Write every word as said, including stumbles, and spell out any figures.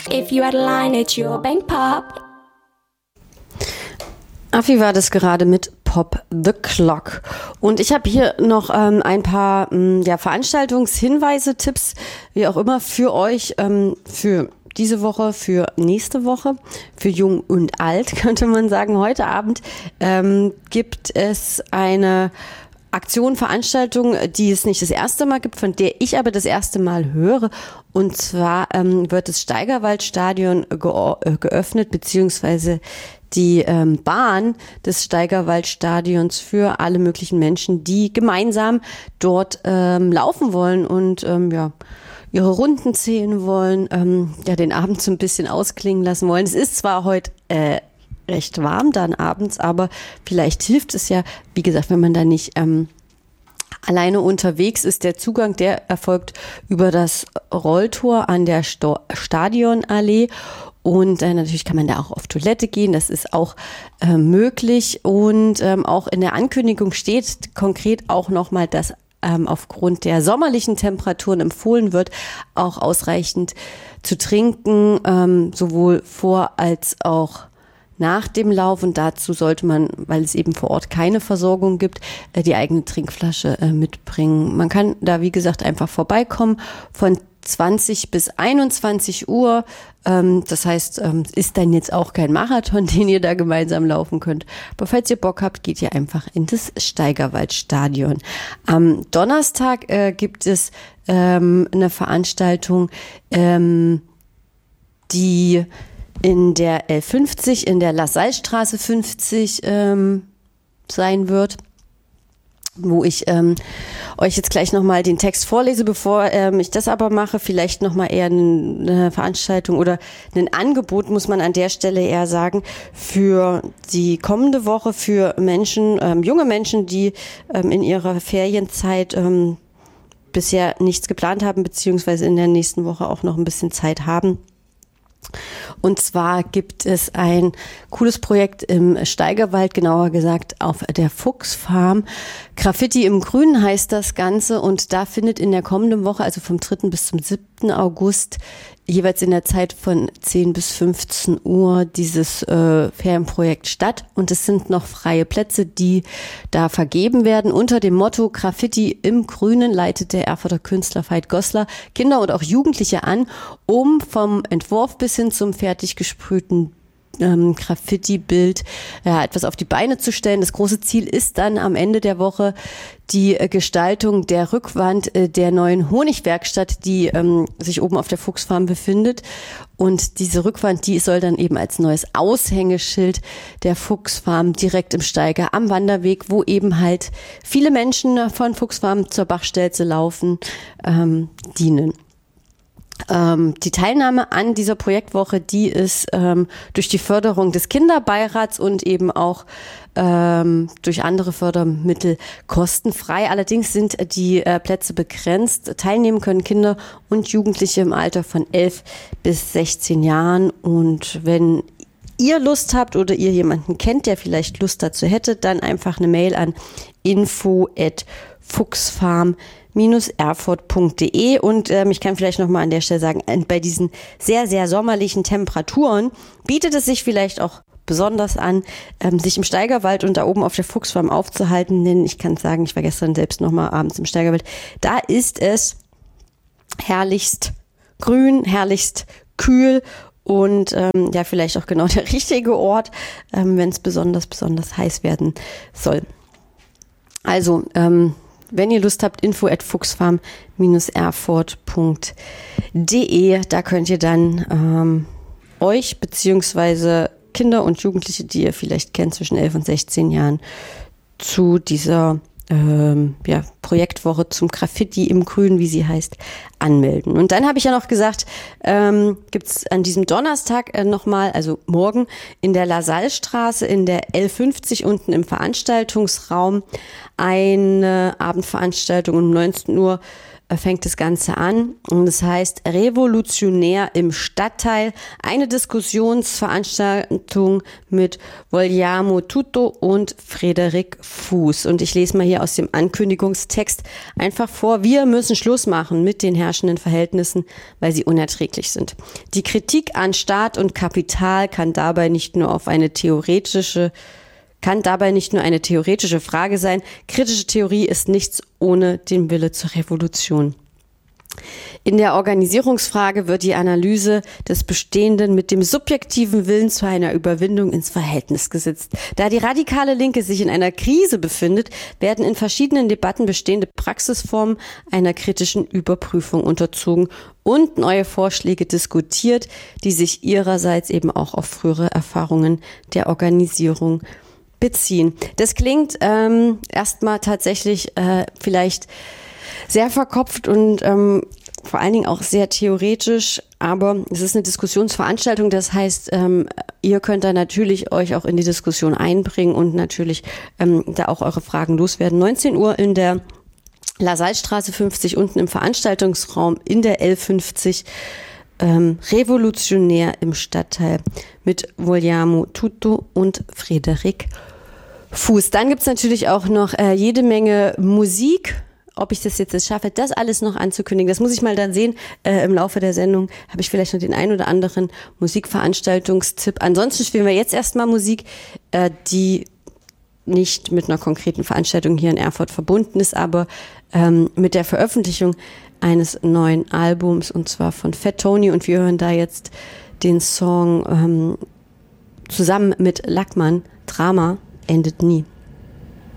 If you had a line, it's your bank pop. Affi war das gerade mit Pop the Clock. Und ich habe hier noch ähm, ein paar ähm, ja, Veranstaltungshinweise, Tipps, wie auch immer, für euch, ähm, für diese Woche, für nächste Woche, für Jung und Alt, könnte man sagen. Heute Abend ähm, gibt es eine Aktion, Veranstaltung, die es nicht das erste Mal gibt, von der ich aber das erste Mal höre. Und zwar ähm, wird das Steigerwaldstadion ge- äh, geöffnet, beziehungsweise die ähm, Bahn des Steigerwaldstadions für alle möglichen Menschen, die gemeinsam dort ähm, laufen wollen und ähm, ja ihre Runden zählen wollen, ähm, ja den Abend so ein bisschen ausklingen lassen wollen. Es ist zwar heute äh, recht warm dann abends, aber vielleicht hilft es ja, wie gesagt, wenn man da nicht ähm, alleine unterwegs ist. Der Zugang, der erfolgt über das Rolltor an der Sto- Stadionallee. Und äh, natürlich kann man da auch auf Toilette gehen, das ist auch äh, möglich. Und ähm, auch in der Ankündigung steht konkret auch nochmal, dass ähm, aufgrund der sommerlichen Temperaturen empfohlen wird, auch ausreichend zu trinken, ähm, sowohl vor als auch nach dem Lauf. Und dazu sollte man, weil es eben vor Ort keine Versorgung gibt, äh, die eigene Trinkflasche äh, mitbringen. Man kann da, wie gesagt, einfach vorbeikommen von zwanzig bis einundzwanzig Uhr. Ähm, das heißt, ähm, ist dann jetzt auch kein Marathon, den ihr da gemeinsam laufen könnt. Aber falls ihr Bock habt, geht ihr einfach in das Steigerwaldstadion. Am Donnerstag äh, gibt es ähm, eine Veranstaltung, ähm, die in der L fünfzig, in der Lassallestraße fünfzig ähm, sein wird, wo ich ähm, euch jetzt gleich nochmal den Text vorlese, bevor ähm, ich das aber mache. Vielleicht nochmal eher eine Veranstaltung oder ein Angebot, muss man an der Stelle eher sagen, für die kommende Woche für Menschen, ähm, junge Menschen, die ähm, in ihrer Ferienzeit ähm, bisher nichts geplant haben, beziehungsweise in der nächsten Woche auch noch ein bisschen Zeit haben. Und zwar gibt es ein cooles Projekt im Steigerwald, genauer gesagt auf der Fuchsfarm. Graffiti im Grünen heißt das Ganze, und da findet in der kommenden Woche, also vom dritten bis zum siebten August, jeweils in der Zeit von zehn bis fünfzehn Uhr dieses äh, Ferienprojekt statt. Und es sind noch freie Plätze, die da vergeben werden. Unter dem Motto Graffiti im Grünen leitet der Erfurter Künstler Veit Goslar Kinder und auch Jugendliche an, um vom Entwurf bis hin zum fertig gesprühten ähm, Graffiti-Bild ja, etwas auf die Beine zu stellen. Das große Ziel ist dann am Ende der Woche die äh, Gestaltung der Rückwand äh, der neuen Honigwerkstatt, die ähm, sich oben auf der Fuchsfarm befindet. Und diese Rückwand, die soll dann eben als neues Aushängeschild der Fuchsfarm direkt im Steiger am Wanderweg, wo eben halt viele Menschen von Fuchsfarm zur Bachstelze laufen, ähm, dienen. Ähm, die Teilnahme an dieser Projektwoche, die ist ähm, durch die Förderung des Kinderbeirats und eben auch ähm, durch andere Fördermittel kostenfrei. Allerdings sind die äh, Plätze begrenzt. Teilnehmen können Kinder und Jugendliche im Alter von elf bis sechzehn Jahren. Und wenn ihr Lust habt oder ihr jemanden kennt, der vielleicht Lust dazu hätte, dann einfach eine Mail an info at fuchsfarm erfurt punkt de. Und ähm, ich kann vielleicht nochmal an der Stelle sagen, bei diesen sehr, sehr sommerlichen Temperaturen bietet es sich vielleicht auch besonders an, ähm, sich im Steigerwald und da oben auf der Fuchsfarm aufzuhalten, denn ich kann sagen, ich war gestern selbst nochmal abends im Steigerwald, da ist es herrlichst grün, herrlichst kühl und ähm, ja, vielleicht auch genau der richtige Ort, ähm, wenn es besonders, besonders heiß werden soll. Also, ähm, wenn ihr Lust habt, info at fuchsfarm erfurt punkt de, da könnt ihr dann ähm, euch beziehungsweise Kinder und Jugendliche, die ihr vielleicht kennt, zwischen elf und sechzehn Jahren, zu dieser ähm, ja, Projektwoche zum Graffiti im Grün, wie sie heißt, anmelden. Und dann habe ich ja noch gesagt, ähm, gibt es an diesem Donnerstag äh, nochmal, also morgen, in der Lasallstraße in der L fünfzig unten im Veranstaltungsraum eine Abendveranstaltung um neunzehn Uhr fängt das Ganze an und es heißt Revolutionär im Stadtteil, eine Diskussionsveranstaltung mit Vogliamo Tutto und Frederik Fuß. Und ich lese mal hier aus dem Ankündigungstext einfach vor: Wir müssen Schluss machen mit den herrschenden Verhältnissen, weil sie unerträglich sind. Die Kritik an Staat und Kapital kann dabei nicht nur auf eine theoretische kann dabei nicht nur eine theoretische Frage sein. Kritische Theorie ist nichts ohne den Wille zur Revolution. In der Organisierungsfrage wird die Analyse des Bestehenden mit dem subjektiven Willen zu einer Überwindung ins Verhältnis gesetzt. Da die radikale Linke sich in einer Krise befindet, werden in verschiedenen Debatten bestehende Praxisformen einer kritischen Überprüfung unterzogen und neue Vorschläge diskutiert, die sich ihrerseits eben auch auf frühere Erfahrungen der Organisierung beziehen. Das klingt ähm, erstmal tatsächlich äh, vielleicht sehr verkopft und ähm, vor allen Dingen auch sehr theoretisch, aber es ist eine Diskussionsveranstaltung, das heißt, ähm, ihr könnt da natürlich euch auch in die Diskussion einbringen und natürlich ähm, da auch eure Fragen loswerden. neunzehn Uhr in der Lasallstraße fünfzig, unten im Veranstaltungsraum in der L fünfzig, ähm, Revolutionär im Stadtteil mit Vogliamo Tutto und Frederik Fuß. Dann gibt's natürlich auch noch äh, jede Menge Musik. Ob ich das jetzt schaffe, das alles noch anzukündigen, das muss ich mal dann sehen. Äh, im Laufe der Sendung habe ich vielleicht noch den ein oder anderen Musikveranstaltungstipp. Ansonsten spielen wir jetzt erstmal Musik, äh, die nicht mit einer konkreten Veranstaltung hier in Erfurt verbunden ist, aber ähm, mit der Veröffentlichung eines neuen Albums, und zwar von Fat Tony. Und wir hören da jetzt den Song ähm, zusammen mit Lackmann, Drama endet nie.